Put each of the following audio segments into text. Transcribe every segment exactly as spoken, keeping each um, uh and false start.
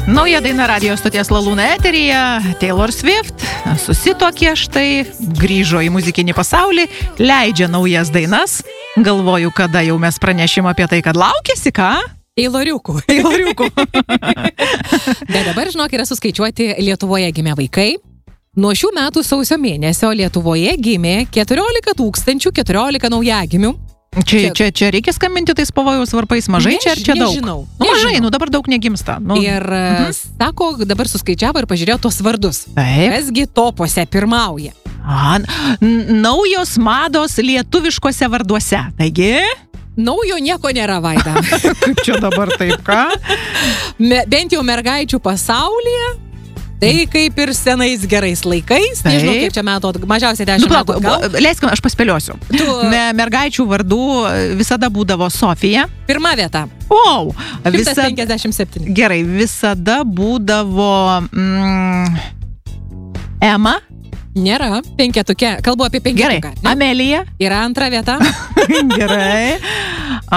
Nauja daina radijo stoties Lalūna eteryje. Taylor Swift susituokė štai, grįžo į muzikinį pasaulį, leidžia naujas dainas. Galvoju, kada jau mes pranešim apie tai, kad laukėsi, ką? Tayloriukų. Tayloriukų. Bet dabar, žinok, yra suskaičiuoti Lietuvoje gimė vaikai. Nuo šių metų sausio mėnesio Lietuvoje gimė keturiolika tūkstančių keturiolika naujagimių. Čia, čia, čia reikia skambinti tais pavojaus varpais mažai, Než, čia ar čia daug? Nežinau. Nu, mažai, nežinau. nu dabar daug negimsta. Nu. Ir mhm. sako, dabar suskaičiavo ir pažiūrėjo tuos vardus. Taip. Kasgi topuose pirmauja. A, n- naujos mados lietuviškose varduose. Taigi? Naujo nieko nėra, Vaida. Kaip čia dabar taip, ką? Me, bent jau mergaičių pasaulyje. Tai kaip ir senais gerais laikais, Taip. nežinau, kiek čia metų, mažiausiai dešimt Nu, plauk, metų atgal. leiskime, aš paspėliosiu. Tu- Me, mergaičių vardų visada būdavo Sofija. Pirma vieta. Wow! šimtas penkiasdešimt septyni. Gerai, visada būdavo mm, Ema. Nėra. Penketuke. Kalbu apie Gerai, penketuką. ne? Amelija. Yra antra vieta. Gerai. A,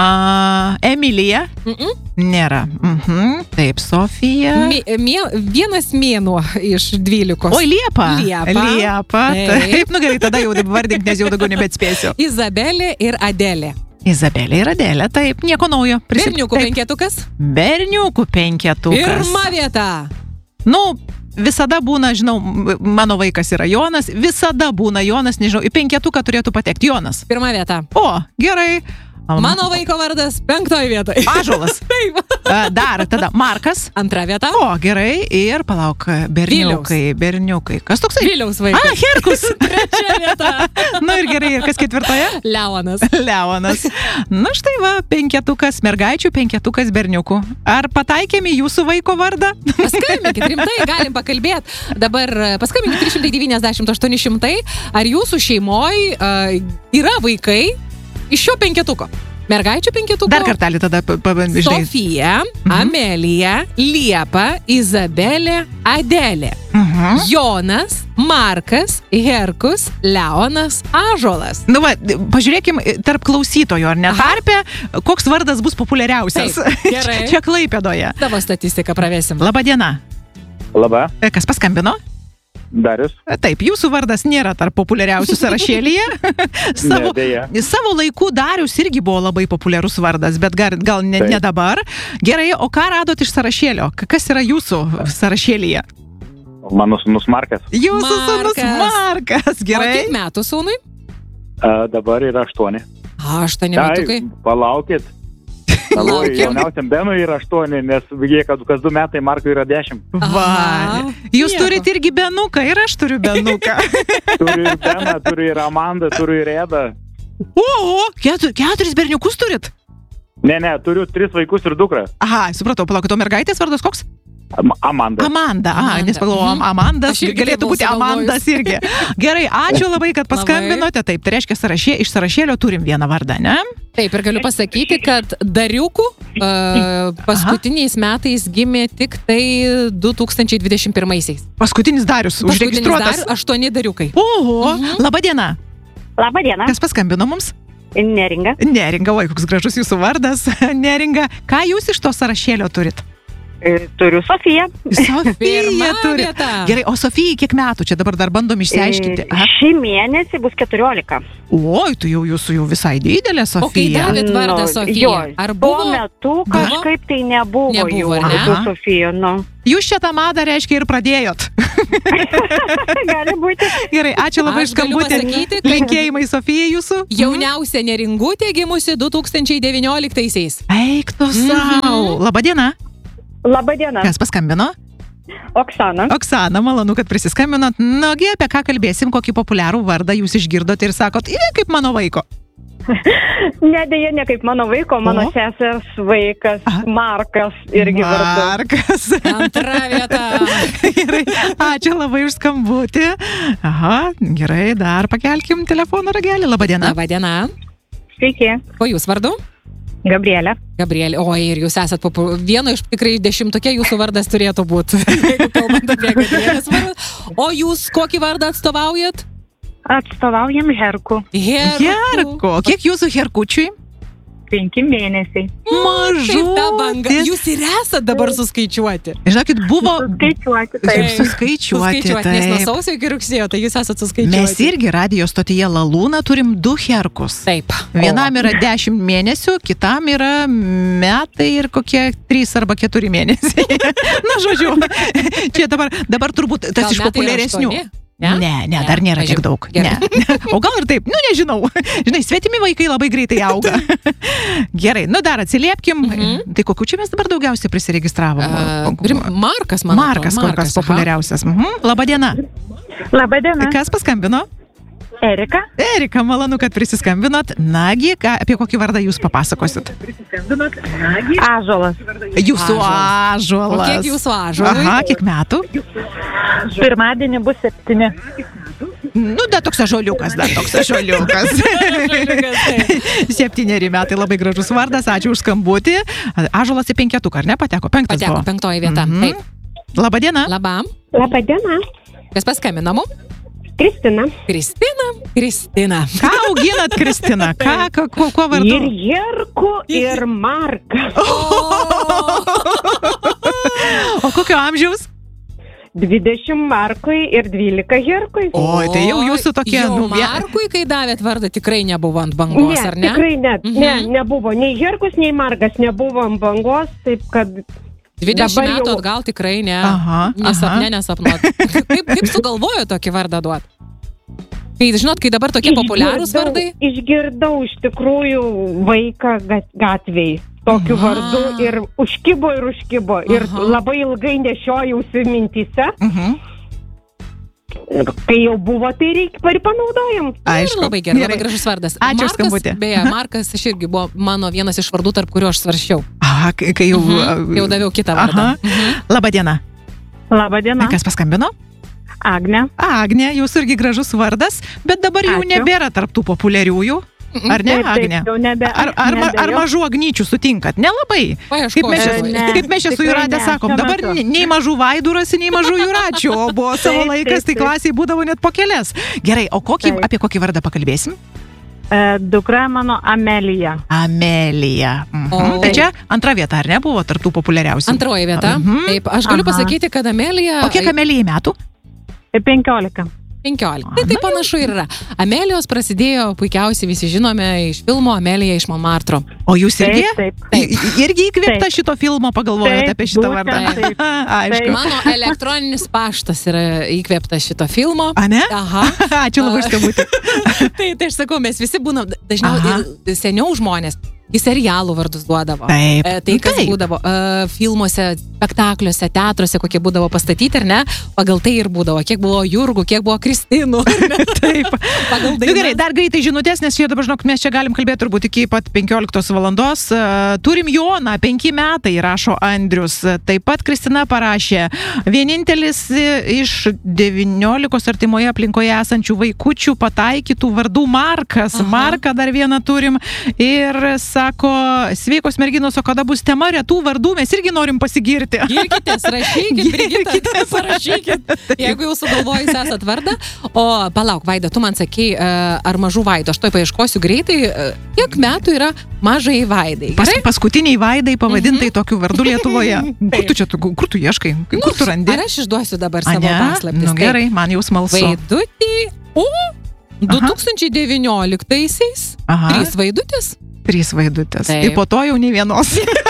Emilija. Mm-mm. Nėra. Mhm. Taip, Sofija. Mė, mė, vienas mėnuo iš dvylikos. Oi, Liepa. Liepa. Liepa. Taip. Taip, nu gerai, tada jau vardink, nes jau daugiau nebetspėsiu. Izabelė ir Adelė. Izabelė ir Adelė, taip, nieko naujo. Prisip- Berniukų taip. penketukas. Berniukų penketukas. Pirma vieta. Nu, visada būna, žinau, m- mano vaikas yra Jonas, visada būna Jonas, nežinau, į penketuką turėtų patekti Jonas. Pirma vieta. O, gerai. Am- Mano vaiko vardas penktoje vietoje. Ąžuolas. Taip. A, Dar, tada Markas. Antra vieta. O, gerai. Ir palauk, berniukai, berniukai. Kas toksai? Viliaus A, vaikas. Herkus. Trečia vieta. Na ir gerai, ir kas ketvirtoje? Leonas. Leonas. Na štai va, penketukas, mergaičių penketukas berniukų. Ar pataikėme į jūsų vaiko vardą? Paskambinkit, rimtai, galim pakalbėti. Dabar e, paskambinkit trys šimtai devyniasdešimt aštuoni šimtai. Ar jūsų šeimoj uh, yra vaikai iš šio penketuko? Mergaičių penketuko? Dar kartelį tada pabandžiai. Sofija, Amelija, Liepa, Izabelė, Adelė, Mhm. Jonas, Markas, Herkus, Leonas, Ąžuolas. Nu va, pažiūrėkim tarp klausytojų, ar ne tarpe, koks vardas bus populiariausias. Taip, gerai. Čia Klaipėdoje. Tavo statistiką pravesim. Labą dieną. Labą, Kas paskambino? Darius. Taip, jūsų vardas nėra tarp populiariausių sąrašėlyje. savo, Ne, deja. savo laikų Darius irgi buvo labai populiarus vardas, bet gal, gal ne, Taip. ne dabar. Gerai, o ką radot iš sąrašėlio? K- Kas yra jūsų sąrašėlyje? Mano sūnus Markas. Jūsų sūnus Markas. Markas. O Gerai. kiek metų sūnui? A, dabar yra aštuoni. Aštuoni metukai. Palaukit. Galvoju, Laukiam. jauniausiam Benui yra aštuoni, nes jie, kad kas du metai Markui yra dešimt. Va. Aha, Jūs nieko. turite irgi benuką ir aš turiu benuką. Turiu ir Beną, turiu ir Amandą, turiu ir Edą. O, o ketur, keturis berniukus turit? Ne, ne, turiu tris vaikus ir dukrą. Aha, supratau, palaukit, o mergaitės vardas koks? Am- Amanda. Amanda. Aha, Amanda. nes pagalvojau, Mhm. Amandas Aš irgi taip galėtų buvau būti sugalvojus. Amandas irgi. Gerai, ačiū labai, kad paskambinote. Taip, tai reiškia, sąrašė, iš sąrašėlio turim vieną vardą, ne? Taip, ir galiu pasakyti, kad Dariukų uh, paskutiniais metais gimė tik tai du tūkstančiai dvidešimt pirmaisiais. Paskutinis Darius užregistruotas. Dar aštuoni Dariukai. Oho, Mhm. laba diena. Labą dieną, Kas paskambino mums? Neringa. Neringa, oi, koks gražus jūsų vardas. Neringa, ką jūs iš to sąrašėlio turit? E, Turiu Sofiją. Sofija Pirma turi. vieta. Gerai, o Sofijai kiek metų? Čia dabar dar bandom išsiaiškinti. E, Aha. Šį mėnesį bus keturiolika. Oi, tu jau jūsų jau visai didelė, O kai Sofija. davėt vardą Nu, Sofija? jo, Ar Tuo buvo? metu kažkaip tai nebuvo, Nebuvo, jau ar ne? su Aha. Sofija. Nu. Jūs čia tą madą, reiškia, ir pradėjot. Gali būti. Gerai, ačiū labai Aš iš galiu skambutį. pasakyti, kad- Linkėjimai Sofijai jūsų. Jauniausia neringutė gimusi du tūkstančiai devynioliktaisiais. Eik tu savo. Labą dieną. Labą dieną, Kas paskambino? Oksana. Oksana, malonu, kad prisiskambinot. Nagi, apie ką kalbėsim, kokį populiarų vardą jūs išgirdote ir sakot, yra kaip mano vaiko. Ne, dėja, ne kaip mano vaiko, mano O? sesers vaikas, Aha. Markas irgi vardu. Markas. Antra vieta. Gerai, ačiū labai už skambutį. Aha, gerai, dar pakelkim telefono ragelį. Labą dieną. Labą dieną. Sveiki, O jūs vardu? Gabrielė. Gabrielė. Oi, ir jūs esat popu... vieno iš tikrai dešimtukė jūsų vardas turėtų būti. Jeigu kalbant apie Gabrielės vardą. O jūs kokį vardą atstovaujat? Atstovaujam Herku. Herku. Herko. Kiek jūsų herkučiui? penki mėnesiai. Taip, ta banga. Mažutis. Jūs ir esat dabar suskaičiuoti. Žinokit, buvo Skaičiuoti, taip taip. suskaičiuoti. Suskaičiuoti, nes nuo Taip. sausio iki rugsėjo, tai jūs esat suskaičiuoti. Mes irgi radio stotyje Lalūna turim du herkus. Taip. Vienam yra dešimt mėnesių, kitam yra metai ir kokie trys arba keturi mėnesiai. Na, žodžiu, čia dabar, dabar turbūt tas Gal iš metai yra populiaresnių. aštuoni? Ne, ne, ne, dar nėra mažiau. tiek daug. Gerai. Ne. O gal ir taip, nu nežinau. Žinai, svetimi vaikai labai greitai auga. Gerai, nu dar atsiliepkim. Mhm. Tai kokiu čia mes dabar daugiausiai prisiregistravom? Uh, rim- Markas, man Markas, atrodo. kol kas aha. populiariausias. Mhm. Labadiena. Labadiena. Kas paskambino? Erika. Erika, malonu, kad prisiskambinot. Nagi, ką, apie kokį vardą jūs papasakosit? Ąžuolas. Jūsų O ąžuolas. kiek jūsų ąžuolui? Aha, kiek metų? Pirmadienį bus septyni. Nu, dar toks ąžuoliukas, dar toks ąžuoliukas. Septyneri metai, labai gražus vardas, ačiū už skambutį. Ąžuolas į penketuką, ar ne, pateko? Penktas Pateko buvo. penktoji vieta. Mhm. Taip. Labadiena. Labam. Labadiena, Kas paskambino mum? Kristina. Kristina. Kristina. Ką auginat, Kristina? Ką, ką, kuo, kuo vardu? Ir Jerku, ir Marka. O kokio amžiaus? dvidešimt Markui ir dvylika Jerkui. Oi, tai jau jūsų tokie, Jau nu, vie- Markui, kai davėt vardą, tikrai nebuvo ant bangos, Ne, ar ne? tikrai ne, Mhm. ne, nebuvo. Nei Jerkus, nei Markas nebuvo ant bangos, taip kad dvidešimt dabar metų jau- atgal tikrai ne. Aha, Nesapne, nesapnuot. Kaip, kaip sugalvojo tokį vardą duot? Kai, žinot, kai dabar tokie populiarūs išgirdau- vardai. Išgirdau iš tikrųjų vaiką gat- gatvėj. Tokiu Aha. vardu ir užkibo ir užkibo. Ir Aha. labai ilgai nešiojausi mintyse. Mhm. Ir kai jau buvo, tai reikia ir panaudojom. Ir labai gerai, labai gražus vardas. Ačiū už Markas, skambutį. beje, Markas aš irgi buvo mano vienas iš vardų, tarp kuriuo aš svarsčiau. Aha, kai, kai jau... Mhm. Jau daviau kitą vardą. Aha. Mhm. Labadiena. Labadiena. Kas paskambino? Agnė. Agnė, jūsų irgi gražus vardas, bet dabar jau Ačiū. nebėra tarptų populiariųjų. Ar ne, Taip, taip, Agnė? jau nebe, Ar, ar, ma- ar nebejau. mažų agnyčių sutinkat? Nelabai. Kaip mes čia, Paieškosiu. Ne, kaip mes čia su tikrai Jūratė ne, sakom, šiuo dabar metu. nei- nei mažų vaidų rasi, nei mažų jūračių, o buvo savo Taip, laikas, tai taip, taip. klasiai būdavo net po kelias. Gerai, o kokį, Taip. apie kokį vardą pakalbėsim? E, dukra mano Amelija. Amelija. Mhm. O. Tai čia antra vieta, ar ne, buvo tarptų populiariausių? Antroji vieta. Mhm. Taip, aš galiu Aha. pasakyti, kad Amelija... O kiek Amelijai metų? E, penkiolika. penkiolika. Tai taip panašu ir yra. Amelijos prasidėjo, puikiausiai visi žinome, iš filmo Amelija iš Montmartro. O jūs irgi? Taip, taip. I- Irgi įkvėpta Taip. šito filmo pagalvojate Taip, apie šitą būtent vardą? taip. Aišku. Taip. Mano elektroninis paštas yra įkvėptas šito filmo. A, ne? Aha. Ačiū labai už skambutį. tai, tai aš sakau, mes visi būnam, dažniau Aha. ir seniau žmonės į serialų vardus duodavo. Taip. E, Tai, kas Taip. būdavo e, filmuose, spektakliuose, teatruose, kokie būdavo pastatyti, ar ne? Pagal tai ir būdavo, kiek buvo Jurgų, kiek buvo Kristinų. ar ne? Taip. Pagal Nu, dainas. gerai, dar greitai žinutės, nes čia dabar, žinok, mes čia galim kalbėti turbūt iki pat penkioliktos valandos. Uh, turim Joną, penki metai, rašo Andrius. Taip pat Kristina parašė, vienintelis e, iš devyniolikos artimoje aplinkoje esančių vaikučių pataikytų vardų Markas. Aha. Marką dar vieną turim. Ir sako, sveikos merginos, o kada bus tema retų vardų, mes irgi norim pasigirti. Girkitės, rašykit, Brigita, Girkitės. parašykit, jeigu jau sugalvojus esat vardą. O palauk, Vaida, tu man sakei, e, ar mažų Vaidų, aš to paieškosiu greitai, e, kiek metų yra mažai Vaidai. Pas, Gerai? paskutiniai Vaidai pavadintai tokiu vardu Lietuvoje. Kur tu čia, tu- kur tu ieškai? Kur tu randi? Ar aš išduosiu dabar A, savo ne? paslaptis? Nu, gerai, man jau smalsu. Vaidutį. O, du tūkstančiai devynioliktaisiais. Aha. Trys vaidutės. Trys vaidutės. Taip. Ir po to jau nei vienos.